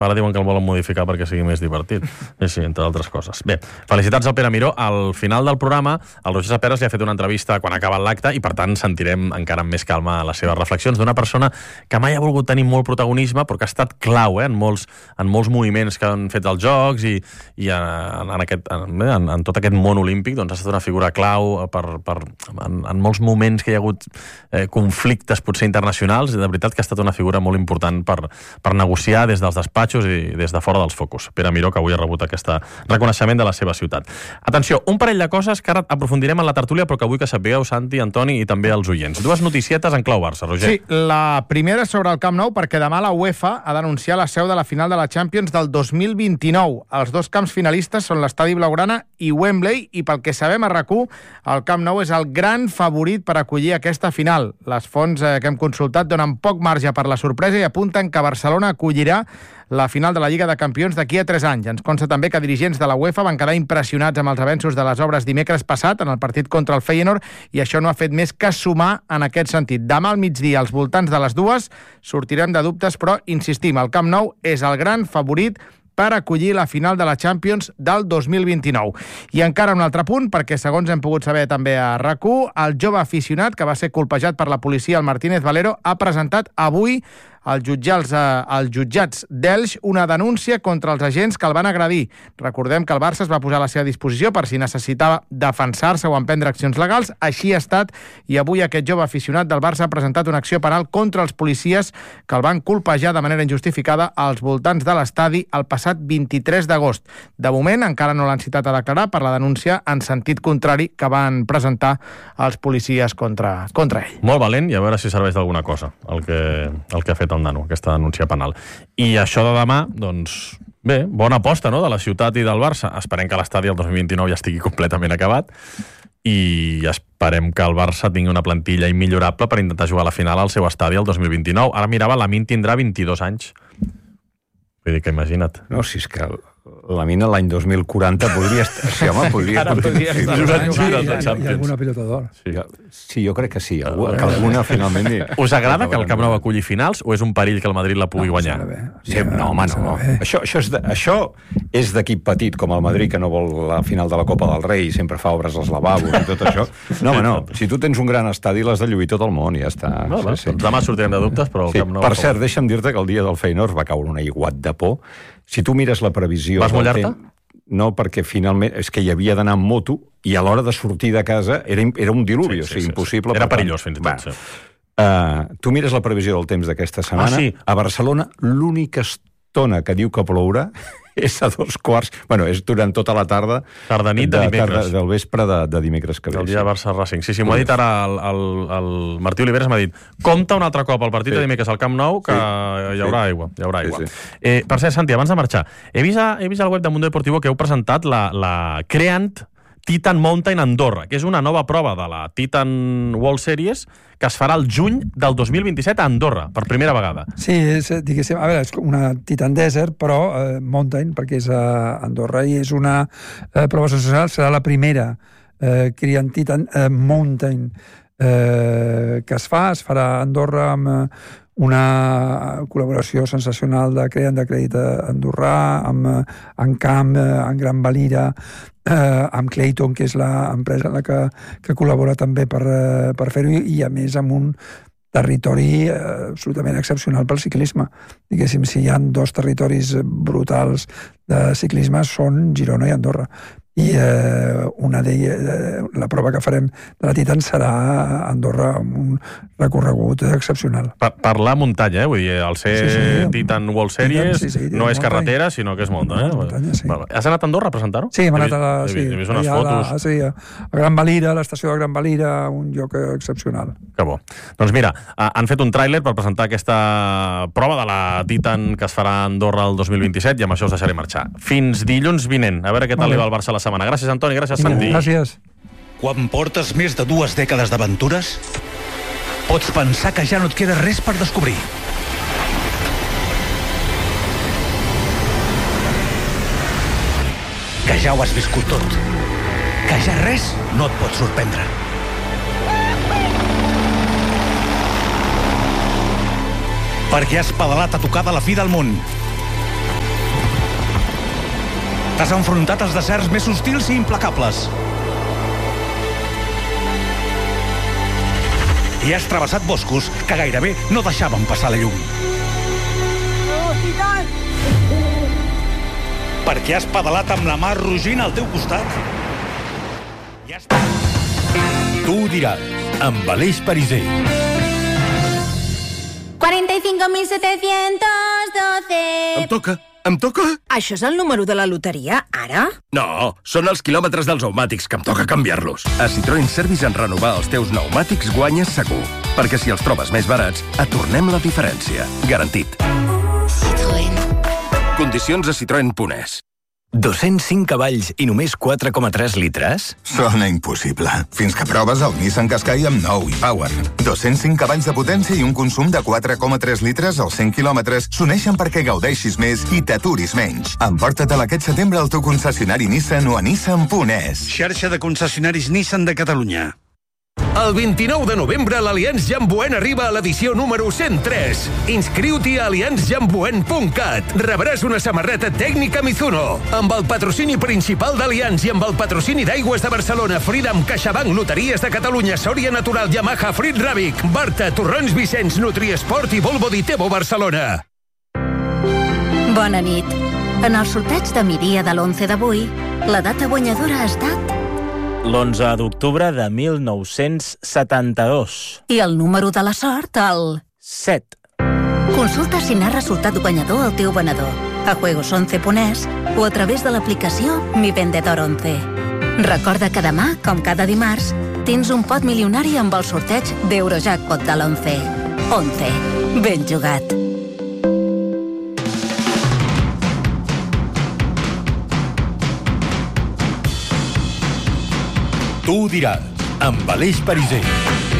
Ara diuen que el volen modificar perquè sigui més divertit. Sí, entre altres coses. Bé, felicitats al Pere Miró. Al final del programa, el Roger Saperas li ha fet una entrevista quan ha acabat l'acte i, per tant, sentirem encara amb més calma les seves reflexions d'una persona que mai ha volgut tenir molt protagonisme, però que ha estat clau en molts moviments que han fet els Jocs i en tot aquest món olímpic doncs, ha estat una figura clau en molts moments que hi ha hagut conflictes potser internacionals, i de veritat que ha estat una figura molt important per negociar des dels despatxos i des de fora dels focus. Pere Miró, que avui ha rebut aquest reconeixement de la seva ciutat. Atenció, un parell de coses que ara aprofundirem en la tertúlia, però que vull que sapigueu, Santi, Antoni i també els oients. Dues noticietes en clau Barça, Roger. Sí, la primera sobre el Camp Nou, perquè demà la UEFA ha d'anunciar la seu de la final de la Champions del 2029. Els dos camps finalistes són l'Estadi Blaugrana i Wembley, i pel que sabem a RAC1, el Camp Nou és el gran favorit per acollir aquesta final. Les fonts que hem consultat donen poc marge per la sorpresa i apunten que Barcelona acollirà la final de la Lliga de Campions d'aquí a 3 anys. Ens consta també que dirigents de la UEFA van quedar impressionats amb els avenços de les obres dimecres passat en el partit contra el Feyenoord, i això no ha fet més que sumar en aquest sentit. Demà al migdia, als voltants de les 2, sortirem de dubtes, però insistim, el Camp Nou és el gran favorit per acollir la final de la Champions del 2029. I encara un altre punt, perquè segons hem pogut saber també a RAC1, el jove aficionat que va ser colpejat per la policia, el Martínez Valero, ha presentat avui als jutjats d'Elx una denúncia contra els agents que el van agredir. Recordem que el Barça es va posar a la seva disposició per si necessitava defensar-se o emprendre accions legals. Així ha estat, i avui aquest jove aficionat del Barça ha presentat una acció penal contra els policies que el van colpejar de manera injustificada als voltants de l'estadi el passat 23 d'agost. De moment encara no l'han citat a declarar per la denúncia en sentit contrari que van presentar els policies contra ell. Molt valent, i a veure si serveix d'alguna cosa el que ha fet el nano, aquesta denúncia penal. I això de demà, doncs, bé, bona aposta, no?, de la ciutat i del Barça. Esperem que l'estadi el 2029 ja estigui completament acabat i esperem que el Barça tingui una plantilla immillorable per intentar jugar a la final al seu estadi el 2029. Ara mirava, Lamine tindrà 22 anys. Vull dir que imagina't. No, si és que la mina l'any 2040 podria estar... Sí, home, podria estar. Hi ha alguna pilota d'or. Sí, jo crec que sí. Que alguna finalment... Us agrada que el Camp Nou aculli finals o és un perill que el Madrid la pugui guanyar? No, home, no. Això és d'equip petit, com el Madrid, que no vol la final de la Copa del Rei i sempre fa obres als lavabos i tot això. No, home, no. Si tu tens un gran estadi, l'has de lluir tot el món i ja està. Demà sortirem de dubtes, però el Camp Nou... Per cert, deixa'm dir-te que el dia del Feyenoord va caure un aiguat de por. Si tu mires la previsió... Vas mullar-te? No, perquè finalment és que hi havia d'anar amb moto i a l'hora de sortir de casa era un diluvi, o sigui, impossible. Era perillós, fins i tot. Tu mires la previsió del temps d'aquesta setmana, a Barcelona l'única estona que diu que plourà és a 2:15. Bueno, és durant tota la tarda. Tarda-nit de dimecres. Del vespre de dimecres que ve. El dia Barça-Racing. Sí, m'ho ha dit ara el Martí Oliveres, m'ha dit, compta un altre cop el partit de dimecres al Camp Nou, que hi haurà aigua. Per cert, Santi, abans de marxar, he vist al web de Mundo Deportivo que heu presentat la Creant Titan Mountain Andorra, que és una nova prova de la Titan World Series que es farà el juny del 2027 a Andorra, per primera vegada. Sí, diguéssim, a veure, és una Titan Desert, però Mountain, perquè és a Andorra, i és una prova social, serà la primera Creant Titan Mountain que es farà a Andorra amb una col·laboració sensacional de Creant de Crèdit andorrà, amb Encamp, amb Gran Valira, amb Clayton, que és l'empresa en la que col·labora també per fer-ho, i a més amb un territori absolutament excepcional pel ciclisme. Diguéssim, si hi ha 2 territoris brutals de ciclisme són Girona i Andorra. I una d'elles, la prova que farem de la Titan serà a Andorra amb un recorregut excepcional. Per la muntanya, vull dir, el ser Titan World Series no és carretera, sinó que és muntanya. Has anat a Andorra a presentar-ho? Sí, hem anat he vist unes fotos. A Gran Valira, a l'estació de Gran Valira, un lloc excepcional. Que bo. Doncs mira, han fet un tràiler per presentar aquesta prova de la Titan que es farà a Andorra el 2027 i amb això us deixaré marxar. Fins dilluns vinent. A veure què tal li va el Barça la setmana. Gràcies, Antoni, gràcies, Santi. Gràcies. Quan portes més de 2 dècades d'aventures, pots pensar que ja no et queda res per descobrir. Que ja ho has viscut tot. Que ja res no et pot sorprendre. Perquè has pedalat a tocar de la fi del món. T'has enfrontat als deserts més hostils i implacables. I has travessat boscos que gairebé no deixaven passar la llum. Perquè has pedalat amb la mar rugint al teu costat. Ja està. Tu ho diràs, amb Aleix Pariser. 45.712. Em toca? Això és el número de la loteria, ara? No, són els quilòmetres dels pneumàtics, que em toca canviar-los. A Citroën Service, en renovar els teus pneumàtics guanyes segur. Perquè si els trobes més barats, et tornem la diferència. Garantit. Citroën. Condicions a citroen.es. 205 cavalls i només 4,3 litres? Sona impossible. Fins que proves el Nissan Qashqai amb nou e-Power. 205 cavalls de potència i un consum de 4,3 litres als 100 quilòmetres s'uneixen perquè gaudeixis més i t'aturis menys. Emporta-te'l aquest setembre al teu concessionari Nissan o a nissan.es. Xarxa de concessionaris Nissan de Catalunya. El 29 de novembre l'Allianz Jamboen arriba a l'edició número 103. Inscriu-t'hi a allianzjamboen.cat. Rebràs una samarreta tècnica Mizuno. Amb el patrocini principal d'Allianz i amb el patrocini d'Aigües de Barcelona, Freedom, CaixaBank, Loteries de Catalunya, Sòria Natural, Yamaha, Frit Ràbic, Barta, Torrons Vicenç, Nutriesport i Volvo Ditebo Barcelona. Bona nit. En el sorteig de migdia de l'11 d'avui, la data guanyadora ha estat l'11 d'octubre de 1972. I el número de la sort, el 7. Consulta si n'ha resultat guanyador el teu venedor a juegos11.es o a través de l'aplicació Mi Vendedor 11. Recorda que demà, com cada dimarts, tens un pot milionari amb el sorteig d'Eurojackpot de l'11. 11. Ben jugat. Tu ho diràs, amb Aleix Pariser.